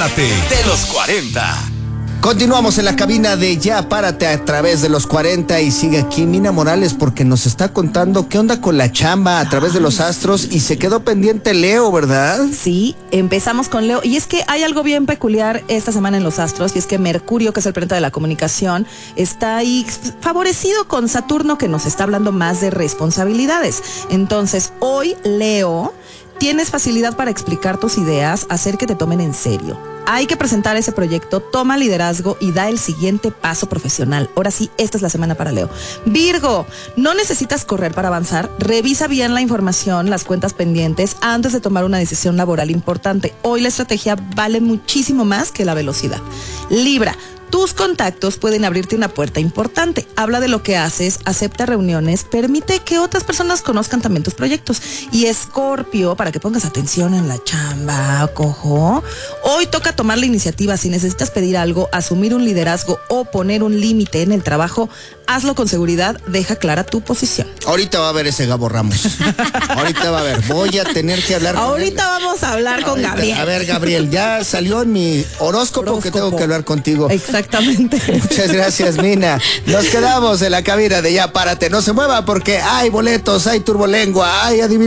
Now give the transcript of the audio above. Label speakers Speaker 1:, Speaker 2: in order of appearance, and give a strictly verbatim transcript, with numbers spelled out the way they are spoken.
Speaker 1: Párate de los cuarenta.
Speaker 2: Continuamos en la cabina de Ya Párate a través de los cuarenta y sigue aquí Mina Morales porque nos está contando qué onda con la chamba a través de los astros y se quedó pendiente Leo, ¿verdad?
Speaker 3: Sí, empezamos con Leo y es que hay algo bien peculiar esta semana en los astros y es que Mercurio, que es el planeta de la comunicación, está ahí favorecido con Saturno, que nos está hablando más de responsabilidades. Entonces, hoy Leo, tienes facilidad para explicar tus ideas, hacer que te tomen en serio. Hay que presentar ese proyecto, toma liderazgo y da el siguiente paso profesional. Ahora sí, esta es la semana para Leo. Virgo, no necesitas correr para avanzar. Revisa bien la información, las cuentas pendientes antes de tomar una decisión laboral importante. Hoy la estrategia vale muchísimo más que la velocidad. Libra, tus contactos pueden abrirte una puerta importante. Habla de lo que haces, acepta reuniones, permite que otras personas conozcan también tus proyectos. Y Escorpio, para que pongas atención en la chamba, cojo. Hoy toca tomar la iniciativa. Si necesitas pedir algo, asumir un liderazgo o poner un límite en el trabajo, hazlo con seguridad, deja clara tu posición.
Speaker 2: Ahorita va a ver ese Gabo Ramos. Ahorita va a ver, voy a tener que hablar con
Speaker 3: Ahorita él. Vamos a hablar con Ahorita, Gabriel.
Speaker 2: A ver, Gabriel, ya salió en mi horóscopo, horóscopo que tengo que hablar contigo.
Speaker 3: Exactamente.
Speaker 2: Muchas gracias, Mina. Nos quedamos en la cabina de Ya Párate. No se mueva porque hay boletos, hay turbolengua, hay adivinación.